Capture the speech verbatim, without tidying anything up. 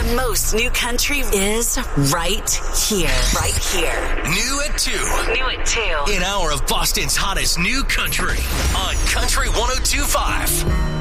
most new country is right here. Right here. New at two. New at two. An hour of Boston's hottest new country on Country one oh two point five.